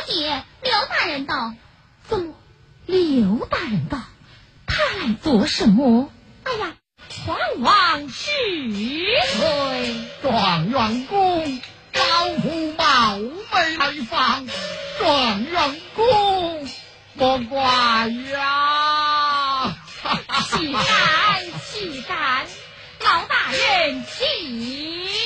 姐，刘大人到。怎么？刘大人到？他来做什么？哎呀，皇王是状元公，老夫冒昧来访，状元公莫怪呀。 岂敢，老大人请。